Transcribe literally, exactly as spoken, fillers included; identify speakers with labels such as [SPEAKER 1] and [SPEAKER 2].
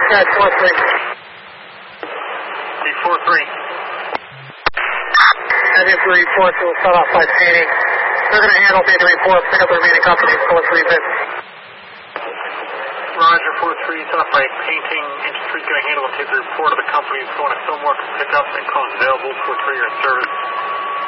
[SPEAKER 1] contact four three.
[SPEAKER 2] D four three.
[SPEAKER 1] Heavy for report, so we'll start off by painting. They're going to handle the report, pick up the remaining companies, four three bit.
[SPEAKER 2] Roger, four three, start off by painting. Entry three is going to handle and take the report of the companies going to Fillmore to pick up and call available. four three, your service.